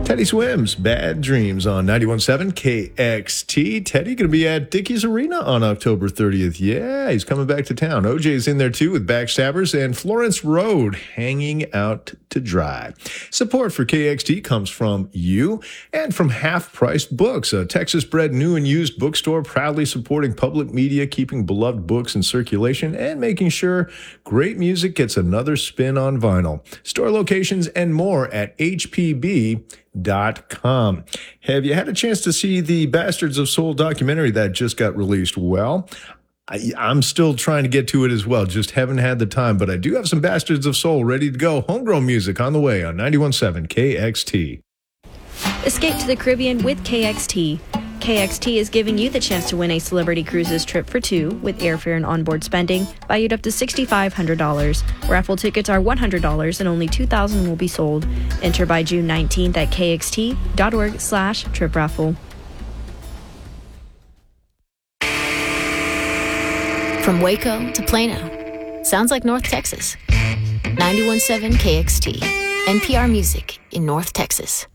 Teddy Swims, Bad Dreams on 91.7 KXT. Teddy going to be at Dickies Arena on October 30th. Yeah, he's coming back to town. OJ's in there too with Backstabbers and Florence Road hanging out to dry. Support for KXT comes from you and from Half Priced Books, a Texas-bred new and used bookstore proudly supporting public media, keeping beloved books in circulation, and making sure great music gets another spin on vinyl. Store locations and more at hpb.com. Have you had a chance to see the Bastards of Soul documentary that just got released? Well, I'm still trying to get to it as well. Just haven't had the time, but I do have some Bastards of Soul ready to go. Homegrown music on the way on 91.7 KXT. Escape to the Caribbean with KXT. KXT is giving you the chance to win a Celebrity Cruises trip for two with airfare and onboard spending valued up to $6,500. Raffle tickets are $100 and only 2,000 will be sold. Enter by June 19th at kxt.org/trip raffle. From Waco to Plano, sounds like North Texas. 91.7 KXT, NPR Music in North Texas.